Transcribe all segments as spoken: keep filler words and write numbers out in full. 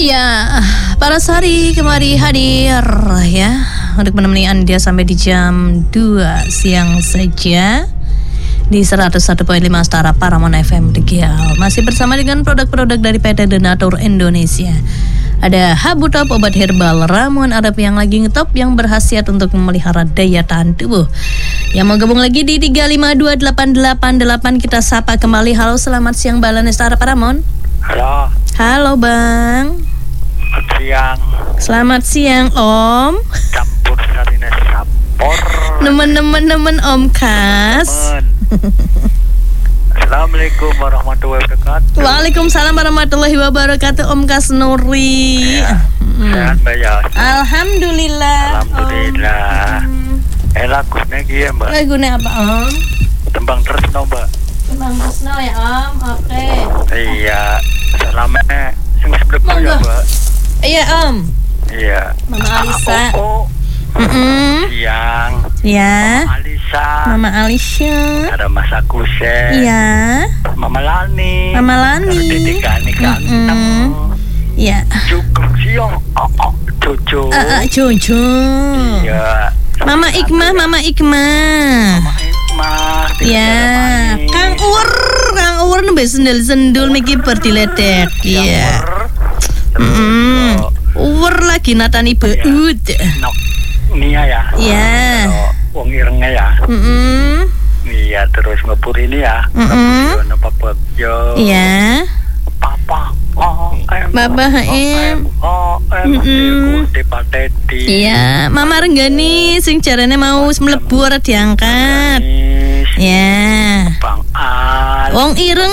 Ya, para sehari kemari hadir ya untuk menemani Anda sampai di jam dua siang saja di seratus satu koma lima Setara Paramount F M Tegal. Masih bersama dengan produk-produk dari P T Donatur Indonesia. Ada Habu Top, obat herbal ramuan Arab yang lagi ngetop, yang berkhasiat untuk memelihara daya tahan tubuh. Yang mau gabung lagi di tiga lima dua delapan delapan delapan, kita sapa kembali. Halo, selamat siang Balan Setara Paramount. Halo. Halo Bang. Selamat siang. Selamat siang Om. Campur sarine sampor. Nemen-nemen nemen Om Kas. Assalamualaikum warahmatullahi wabarakatuh. Waalaikumsalam warahmatullahi wabarakatuh Om Kas Nuri. Ya, hmm. Sehat Mbak ya. Alhamdulillah. Alhamdulillah. Om. Eh lagune iki ya Mbak. Lagune apa Om? Tembang Tresno Mbak. Tembang Tresno ya Om. Oke. Iya. Salamnya sing sebelum ya Mbak. Iya Om. Iya. Mama Alisa. Oh, Mm-mm. siang. Ya. Mama Alisa. Mama Alisa. Ada Mas Akuse. Iya. Mama Lani. Mama Lani. Titikane ganteng. Iya. Cukup siang. Oh, oh, Jojo. Uh, uh, Jojo. Iya. Mama Ikmah, Mama Ikmah. Mama Ikmah. Ya, Kang Ur, Kang Ur nembe sendal-sendul miki berdiledek. Iya. Mm. Ur lagi natani beut. Nok Nia ya. Iya. Wong irenge ya. Heeh. Iya, terus ngepur ini ya. Mm-mm. Napa bagyo. Iya. Papa. Oh, em. Baba em. Oh, em. Dipateti. Iya, Mama Renggani sing jarane mau mlebu ora diangkat. Ya. Bang Al. Wong ireng.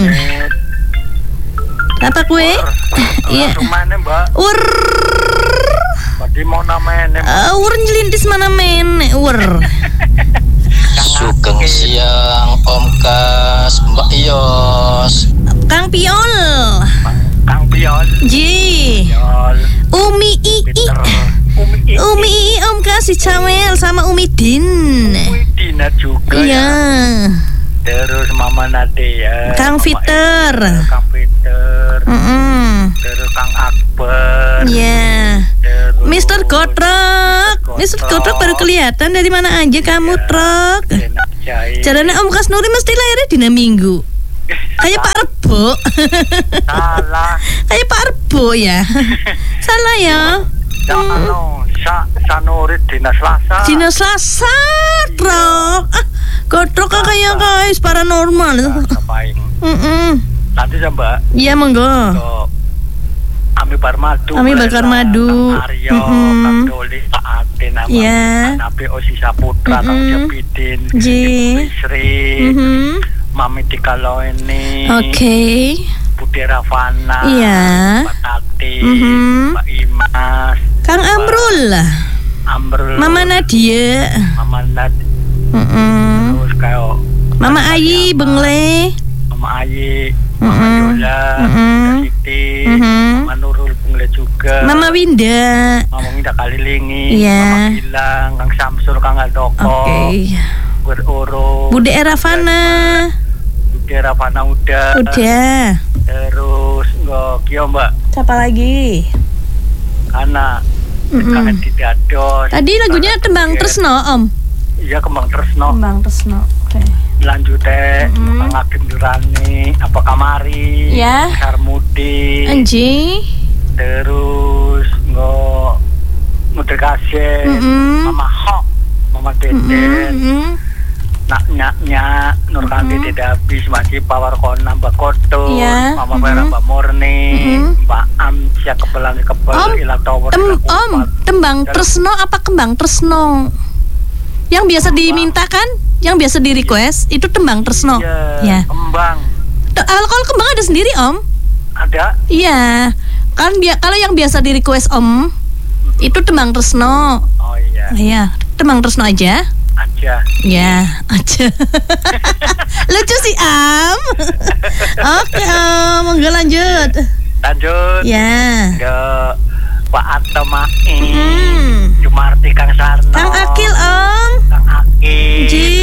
Apa kue? Iya. Mana Mbak? Ur. Di mana mene? Uh, ur nyelintis mana men? Ur. Sugeng siang Om Kas, Mbak Yos. Kang Piol. Kang Piol. Ji. Piol. Umi Ii. Umi Ii. Umi Ii Om kasih Cawel sama Umi Din. Umi Dina juga. Iya. Ya. Terus Mama Nadia. Kang Mama Fiter. Eder, Kang Fiter. Mm-mm. Terus Kang Akbar. Iya. Terus Mister Gotrok. Mister Gotrok baru kelihatan dari mana aja kamu, Trok. Caranya Om Kas Nuri mesti lahirnya dina Minggu. Kayak Pak Rebo. Salah. Kayak Pak Rebo ya. Salah ya. Jangan no, sa sanuri dina Selasa. Dina Selasa, Trok. Ah, Gotrok kan kayak guys paranormal. Ngapain? Heeh. Nanti ya Mbak. Iya monggo. So, Ami Barmadu. Ami Bakar Madu. Kang Aryo, Kang Doli, Pak Atin, Iya. Nabi Osi Saputra, Kang Jepidin, Ji. Ibu Bisri, Mhm. Mami Tikaloeni. Oke. Budi Ravana. Iya. Pak Tati, Mhm. Pak Imas, Kang Amrul. Amrul, Mama Nadia. Mama Nad, Mm-mm. terus kayak Mama Ayi Bengle. Mama Ayi, Mama Mm-mm. Yola, Mm-mm. Mama Siti, Mm-mm. Mama Nurul Bengle juga. Mama Winda. Mama Winda Kalilingi, Iya. Mama Gilang, Kang Samsul, Kang Aldoko, Oke. Beruro, Bude Eravana. Budi Ravana udah, Udah. terus nggak kio Mbak, Siapa lagi? karena Mm-mm. kangen didados. Tadi lagunya Tembang Tresno, Om. Iya, Kembang Tresno. Tembang Tresno. Oke. Lanjutnya Mm-mm. Kang Agim Durani, apa kamari, Ya. Sarmudi, Anji. terus nggak Muda Kasih, Mm-mm. Mama Ho, Mama Deden, Mm-mm. nak nyaknya Nur Kandi Mm-mm. tidak habis masih Power Kona Mbak Koto, Iya. Mama Mm-mm. Vera Mbak Murni, Mm-mm. Mbak Amsia kebelang kebel Om, ilang tower Tem ilang Om, kupat. Tembang Dan- Tresno apa Kembang Tresno? Yang biasa dimintakan, yang biasa di request itu Tembang Tresno. Iya, Ya. Kembang T- Kalau kalau Kembang ada sendiri, Om. ada. Iya. Kan bia- kalau yang biasa di request Om itu Tembang Tresno. Oh iya, Iya, Tembang Tresno aja. aja. Ya, aja. Lucu sih, Am. Oke, Om, monggo lanjut. Lanjut. Ya. Ke Pak Atemain, Hmm. Jumarti, Kang Sarno, Kang Akil, Om. Kang Akil, Ji.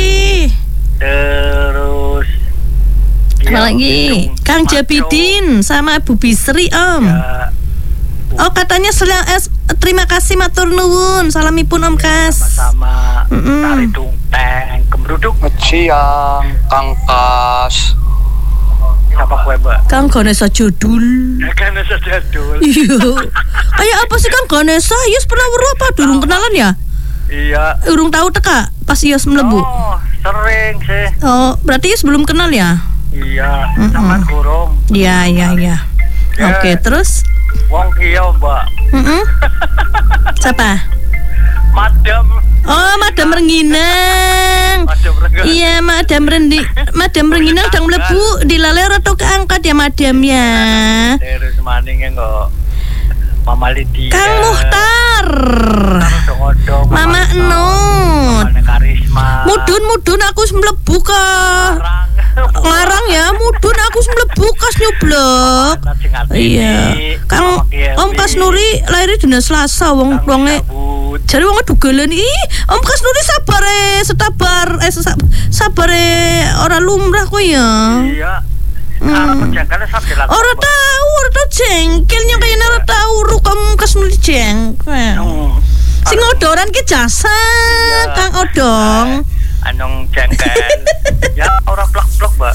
terus Apa lagi? Kang Jabidin sama Bu Bisri, Om. Ya, Oh katanya sel- eh, terima kasih matur nuwun. Salamipun Om Kas. Sama-sama. Mm-mm. Tari tungteng kemeruduk. Siang Kang Kas. Siapa kue mbak? Kang Ganesha Jodul. Karena sejadul. Iya. Kayak apa sih Kang Ganesha? Yus pernah weruh apa? Durung kenalan ya? Iya. Urung tahu teka pas Yus mlebu. Oh sering sih. Oh, berarti Yus belum kenal ya? Iya. Mm-mm. Sama kurung. Iya, iya, iya. Ya. Oke, terus? Wong kiyo mbak. Mm-mm. Siapa? Madam. Oh, Madam Rengginang. Madam Rengginang. Iya, Madam Rendi, Madam Rengginang dang mlebu dilale rada keangkat ya Madam ya. Terus maningnya kok Mama Lydia. Kang Muhtar. Odong-odong. Mama Enut. Mama Karisma. Mudun mudun aku wis mlebu ka. Ngarang ya, mudun aku wis mlebu kas nyoblok. Iya. Kang Om Kas Nuri lahir dina Selasa wong wonge jare wong dugelan ih Om Kas Nuri sabar e setabar eh sabar e ora lumrah kok ya. Iya. Hmm. Ora tau, ora tau jengkelnya kayaknya ora tau ru kamu Kas Nuri jengkel. Hmm. Sing odoran ki jasa Iya. Kang Odong. Anong jengkel. Ya ora plak-plak, Mbak.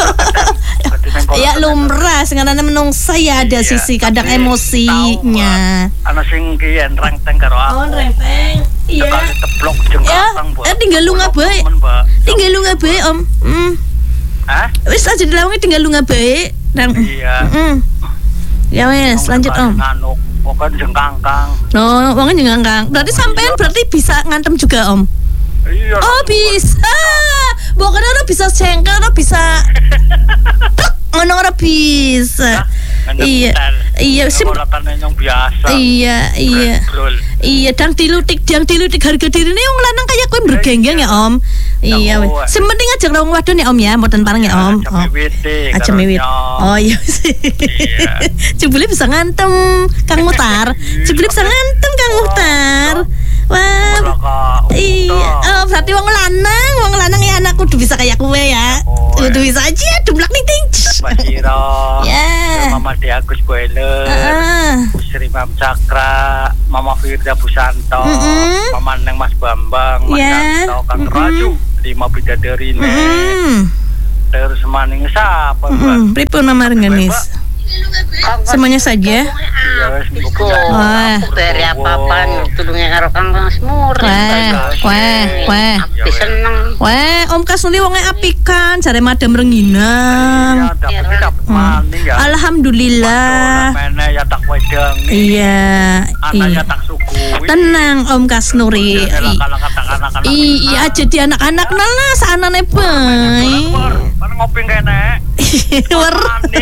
Ya lumrah sengaran menungsa ya ada Iya, sisi kadang tapi emosinya. Ana sing ki renteng karo aku. Oh rempeng. Iya. Sekali teplok jeng Ya, kapang, Mbak. eh tinggal lu ngabae. Temen, Mbak. Tinggal lu ngabae Om. Hmm. Hah? Wis aja dilawangi tinggal lu ngabae. Dan Iya. Heeh. Ya wes, lanjut Om. Nganuk, pokoke jeng kangkang. No, wongnya jangan Kang. Berarti sampean berarti bisa ngantem juga Om. Iya. Oh bisa. Bukan orang bisa cengkel, orang bisa. Ngono ora bisa. Iya. Iya, sim. biasa. Iya, iya. Iya, dang dilutik, dang dilutik harga dirine wong lanang kaya kowe bergenggeng ya, Om. Iya, wes. Sing penting aja wong wadon ya, Om ya, mboten pareng ya, Om. Oh. Aja miwit. Oh iya. Jebule bisa ngantem Kang Muhtar. Jebule bisa ngantem Kang Muhtar. Wah. Iya, oh, berarti wong lanang, wong lanang ya anak kudu bisa kayak kowe ya. Kudu bisa aja dumlak ning ting. Basiro. Ya. Mama Di Agus Boiler. Heeh. Sri Mam Cakra, Mama Firda Busanto, Mm-mm. Mama Neng Mas Bambang, Mas Ya. Santo, Kang Mm-mm. Raju, lima bidadari nih. Hmm. Terus maning siapa, Mbak? Hmm, pripun Mama Rengganis? Semuanya saja. Iya, wes niku Wah. Dari apa-apaan tudungnya karo Kang Mas Mur. Wah, wah, wah. Aku seneng. Wah, Om Kas Nuli wonge apikan, jare Madam Rengginang. Iya, dapat dapat Hmm. maning ya. Alhamdulillah. Mana ya tak wedang. Iya, Anaknya iya. tak suku. Tenang Om Kas Nuri. I- Iya, jadi anak-anak nala saanane bae. Mana ngopi kene? Wer.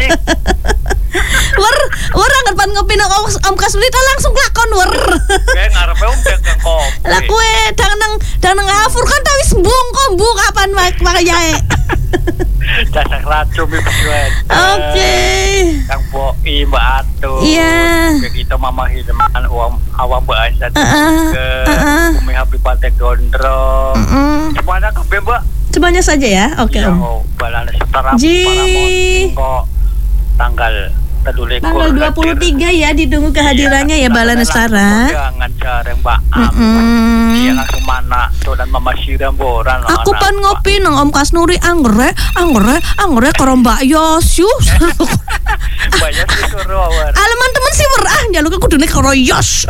Wer, wer anggar ngopi nang Om Kas Nuli ta langsung lakon wer. Kayak ngarepe om dagang kopi. Lah kowe dang nang dang nang ngafur kan ta wis mbungko mbung kapan wayahe. Dasar racun ibu jual. Oke. Kang Boi, Mbak Atu. Iya. Begitu Mama Hilman, Uam Awam Mbak Aisyah Heeh, ke heeh. Umi Habib Pantai Gondrong. Mm-mm. Semuanya kabeh, Mbak. Semuanya saja ya. Oke Ya, Om. oh, balane setara Ji. Paramount kok tanggal tedulikur. Tanggal dua puluh tiga ya ditunggu kehadirannya ya Balana Setara. Jangan jarang Mbak Am. Mm-mm. Dia langsung mana tuh dan Mama Syira boran. Aku pan ngopi nang Om Kas Nuri anggere, anggere, anggere karo Mbak Yos. Yus. Banyak sih suruh awal. Alaman temen sih merah njaluk aku kudune karo Yos.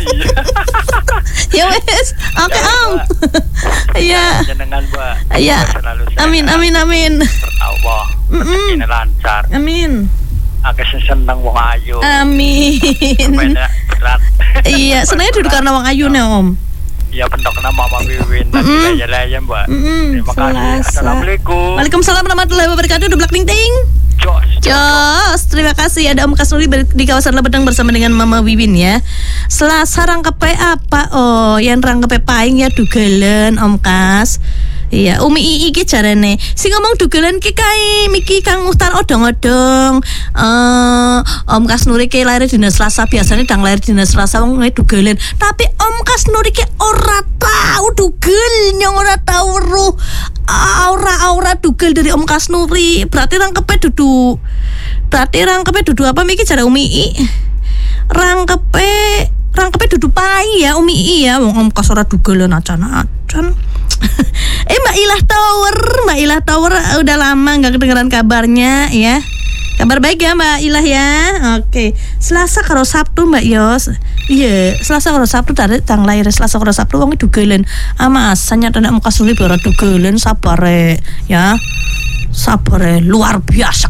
Ya wes. Oke Om. Iya. Jenengan Mbak. Iya. Selalu sehat. Amin amin amin. Allah. Mm-mm. Ini lancar. Amin. Aku seneng wong ayu. Amin. Beda berat. Iya, senangnya duduk karena wong ayune Om. Iya bentuk nama Mama Wiwin dan Mm-mm. laya-laya Mbak. Mm-mm, Terima kasih. selasa. Assalamualaikum. Waalaikumsalam warahmatullahi wabarakatuh. Dublak ting ting. Jos. Jos, terima kasih ada Om Kas Nuri ber- di kawasan Lepedang bersama dengan Mama Wiwin ya. Selasa rangkepe apa? Oh, yang rangkepe paing ya dugelan Om Kas. Iya, Umi Ii ki jarane. Sing ngomong dugelan ki kae Miki Kang Muhtar odong-odong. Eh, Om Kas Nuri ki lahir dina Selasa, biasanya dang lahir dina Selasa wong dugelan. Tapi Om Kas Nuri ki ora tahu dugel, nyong ora tahu weruh aura-aura dugel dari Om Kas Nuri. Berarti rangkepe dudu. Berarti rangkepe dudu apa Miki jare Umi Ii? rangkepe rangkepe dudu pai ya Umi ya wong om kasora dugelan acan-acan. eh Mbak Ilah Tower, Mbak Ilah Tower udah lama nggak kedengeran kabarnya ya. Kabar baik ya Mbak Ilah ya. Oke, Selasa karo Sabtu Mbak Yos. Iya, Selasa karo Sabtu tadi tang lahir Selasa karo Sabtu wong dugelen. Ama asanya tenek muka suri bara dugelen sabare ya. Sabare luar biasa.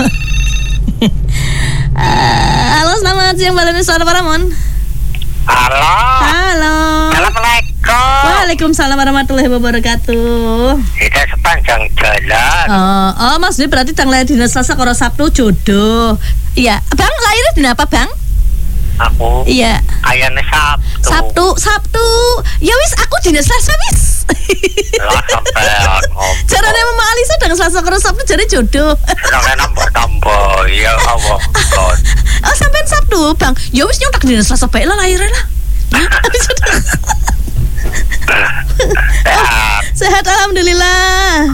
uh, halo selamat siang Balani Suara Paramon. Halo. Halo. Assalamualaikum. Waalaikumsalam warahmatullahi wabarakatuh. Kita sepanjang jalan. Oh, oh maksudnya berarti tang lahir dina Selasa karo Sabtu jodoh. Iya, Bang lahirnya dina apa, Bang? Aku. Iya. Ayane Sabtu. Sabtu, Sabtu. Ya wis aku dina Selasa wis. Lah sampean ngomong. Carane Mama Alisa dengan Selasa karo Sabtu jare jodoh. Senenge nambah-tambah ya Allah. Oh, sampean Sabtu, Bang. Ya wis nyontak dina Selasa bae lah lahirnya lah. Oh, sehat alhamdulillah.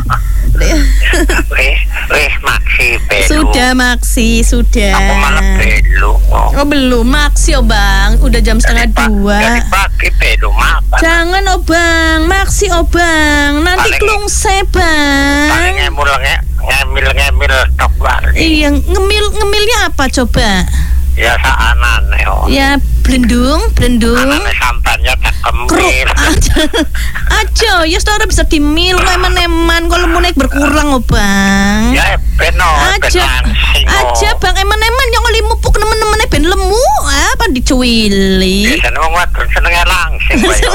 Wih, wih maksi belu. Sudah maksi, sudah. Aku malah belu. Oh belum maksi oh Bang, udah jam setengah Dari pa- dua. Dari pagi belu makan. Jangan oh Bang, maksi oh Bang, nanti Paling- klungse Paling Bang. ngemul nge, ngemil ngemil tok bari. Iya ngemil ngemilnya apa coba? Ya saanane oh. Ya blendung, blendung. Anane sampannya tak Keruk kemil. aja, aja, ya saudara bisa dimil, eman-eman, kalau mau naik berkurang oh Bang. Ya beno, Aja, benang aja Bang, eman-eman yang oli mupuk nemen-nemennya ben lemu, apa dicuili. Biasanya wong wadon senenge langsing bae.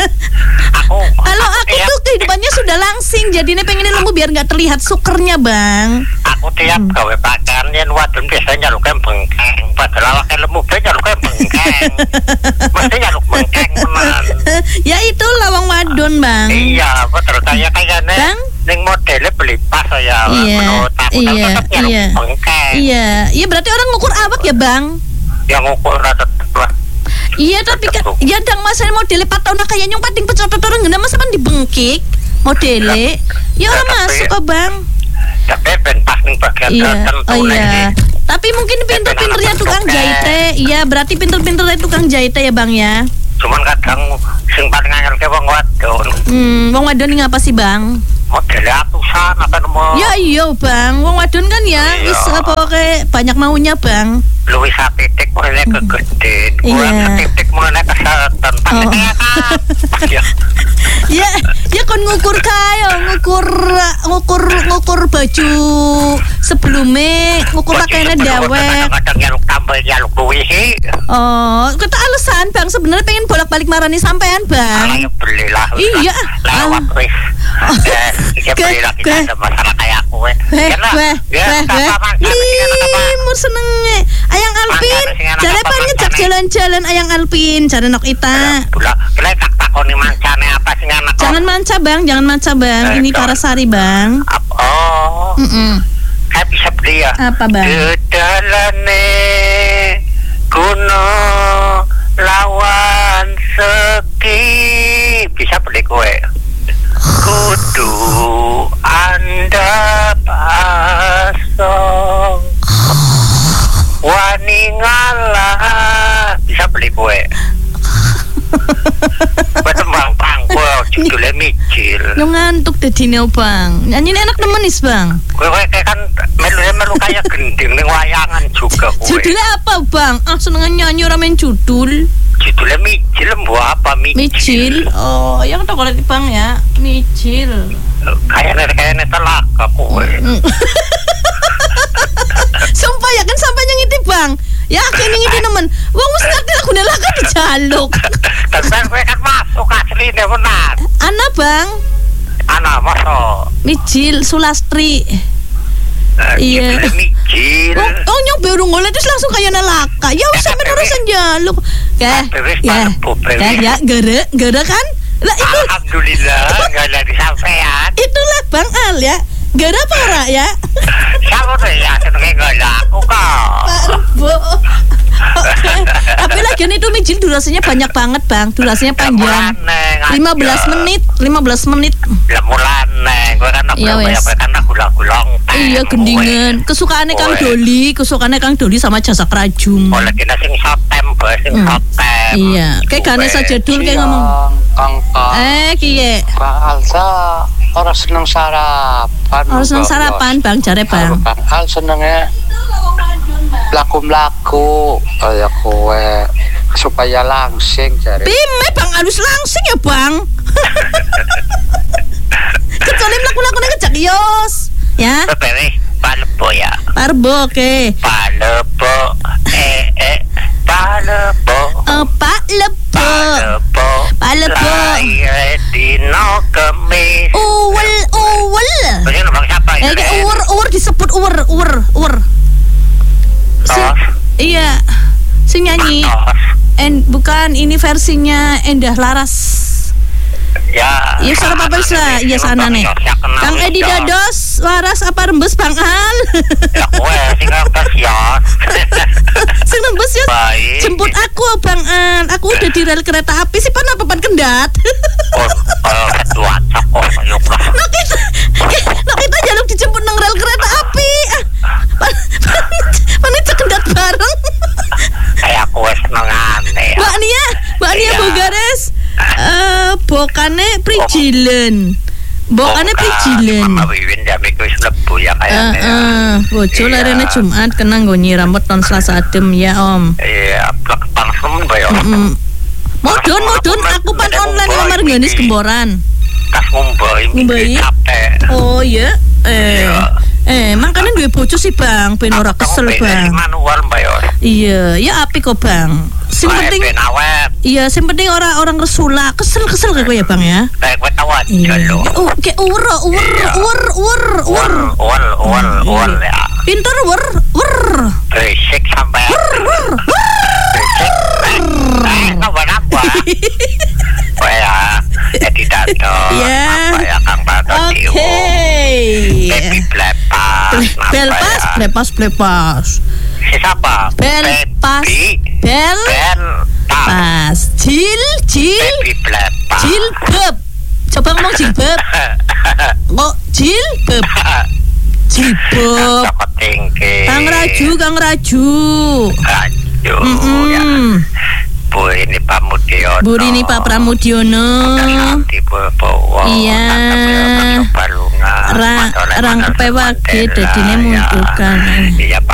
Aku. Kalau aku tiap- tuh kehidupannya sudah langsing, jadinya pengennya lemu biar nggak terlihat sukernya Bang. Aku tiap Hmm. gawe pakaian yen wadon biasanya nyaluke bengkeng, padahal awake lemu bae nyaluke bengkeng. Mesti nyaluk bengkeng tenan. Ya itu lawang wadon Bang. Iya, betul kayak kayaknya Bang? ning modele beli pas ya. Iya, menurut aku iya, tetep nyaluk iya. bengkeng. Iya, iya berarti orang ngukur awak ya Bang. Yang ngukur rata tetep. Iya tapi kan, ya dang masa modele patona kayak nyong pating pecotot orang gena masa kan dibengkik modele. Ya orang Tapi- masuk oh Bang. Tapi ben pas ning bagian Iya, tertentu oh nih. iya. Tapi mungkin pinter-pinternya tukang jahit. Iya, berarti pinter-pinternya tukang jahit ya Bang ya. Cuman kadang sing paling angel ke wong wadon. Hmm, wong wadon ini apa sih Bang? Modele atusan apa nemu. Ya iya Bang, wong wadon kan ya Iya. wis apa kayak banyak maunya Bang. Luwih sapitik mulai kegede. Iya. Kurang titik mulai kesehatan. Oh. Ya. Ya, ya kon ngukur kayo, ngukur ngukur ngukur baju sebelumnya, ngukur pakaiannya dawet. Kadang-kadang nyaluk tambah nyaluk luwih. Oh, kita alasan Bang sebenarnya pengen bolak-balik marani sampean Bang. Ayo belilah. Iya. Lewat wis. Eh, iya Ke- belilah ke- kita ada masalah kayak aku weh. Weh, Karena weh, ya weh, weh. apa mangkane sing enak apa. Ih, mur senenge. Ayang Alpin, Mangkane sing enak jare apa pan ngejak mangkane? jalan-jalan Ayang Alpin, jare nok ita. Bula, bula tak takoni mancane apa sing anak kok. Jangan manca Bang, jangan manca Bang. Eh, Ini dong. Parasari Bang. Apa- Oh, Mm-mm. saya bisa beli ya. Apa Bang? Dedalane gunung lawan seki bisa beli kue. Kudu anda pasong wani ngalah bisa beli kue. Betembang pangkul judulnya micil. Yo ngantuk dadine Bang. Nyanyi enak nemenis Bang. Kue kue kan melu melu kayak gending ning wayangan juga kue. Judulnya apa Bang? Ah seneng nyanyi ora main judul. Judulnya micil mbok apa micil? Micil. Oh, yang tak oleh Bang ya. Micil. Kayaknya kayaknya telak kue. Mm. Sumpah ya kan sampai yang itu Bang. Ya kayaknya ngiti nemen. Wong mesti ngerti lagu lah kan dijaluk. Tapi kue kan masuk aslinya benar. Ana Bang. Anak masuk. Micil Sulastri. Uh, Iya. Judulnya micil. Oh, oh nyong baru ngoleh terus langsung kayak nalaka. Ya usah menerusan jaluk. Keh. Bewis, Ya. Pak, bewis. Keh ya gara gara kan? Lah itu Alhamdulillah nggak jadi sampean. itulah Bang Al ya. Gara apa ora ya? Siapa tuh ya senengnya nggak ada aku kok. Pak Rebo. Oke. Tapi lagian itu Micil durasinya banyak banget Bang. Durasinya panjang. lima belas menit, lima belas menit. Ya mulane, gue kan aku Iya, wes. banyak kan aku lagu-lagu. Iya gendingan. Kesukaannya Kang Weh. Doli, kesukaannya Kang Doli sama Jasa Kerajung. Oleh kita sing sotem sing Hmm. totem. Iya, kayak Ganesha Jedul kayak ngomong. Kang Kas. Eh, kiye. Kang Alsa ora seneng sarapan. Harus seneng sarapan, Bang, jare Bang. Kang Al senengnya laku-laku kayak kowe supaya langsing jare. Pime Bang halus langsing ya, Bang. Kecuali melaku-lakunya kejak yos. Ya, Bebek palebo ya. Parbo oke. Palebo eh eh palebo. Eh, Pak Lebo. Palebo. Palebo. Lahir dino Kemis. Uwel, uwel. Bagaimana bang siapa Eh, ini? kayak uwer, uwer disebut uwer, uwer, uwer. Si, Tos. iya, sing nyanyi. Tos. En, bukan ini versinya Endah Laras. Ya. Iya, salah apa bisa? Iya, sana nih. Kang Edi Dados, waras apa rembes Bang Al? Ya kowe sing ngertes ya. Sing rembes ya. Baik. Jemput aku Bang Al. Aku udah di rel kereta api sih pan apa pan kendat. Oh, oh, dua cak oh, yuk lah. Nah kita, nah kita jaluk dijemput nang rel kereta api. Ah, pan, pan, pan itu kendat bareng. Kayak kowe seneng aneh. Mbak Nia, Mbak Nia Iya. Bogares. Eh, bokane prijilen. Bokane prijilen. Mama Wiwin jam iku wis mlebu ya Eh, kayaknya. eh, bojo Iya. larene Jumat kena nggo nyiram weton Selasa adem ya Om. Iya, plek langsung bayo. Mm. Modon, modon, aku pan online ngamar ngganis gemboran. Tas ngumbai. Ngumbai? Capek. Oh iya, eh, Iya. eh, makanya duwe bojo sih Bang, ben ora kesel Bang. Manual bayo. Iya, ya apik kok Bang. Sing penting, ben awet. iya, sing penting ora orang resula, kesel-kesel kayak gue ya Bang ya. Kayak kowe tau aja Iya. lho. Oh, kayak uwer, uwer, Iya. uwer, uwer, uwer. Wal, wal, wal, wal ya. Pinter uwer, uwer. Berisik sampai. Berisik. Eh, kabar apa? Oh ya, Edi Dados. Iya. Apa ya Kang Bato Dio. Oke. Baby Blepas. Belpas, blepas, blepas. Siapa? Belpas, bel, Ben. Tas. pas. Jil, jil, Baby Blepas. jilbab. Coba ngomong jilbab. Kok jilbab? Jilbab. Cokot tinggi. Kang Raju, Kang Raju. Raju. Ya. Mm-mm. Bu ini Pak Mudiono. Bu Rini Pak Pramudiono. Nanti Bowo. Iya. Ra, rang kepewage dadine mundukan. Iya Pak